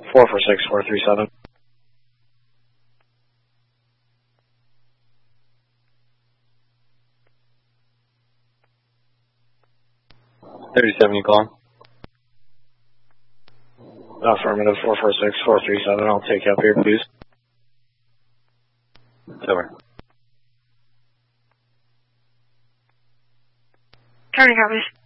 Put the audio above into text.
446-437. You calling? Affirmative, 446-437. I'll take you up here, please. Over. Turning copies.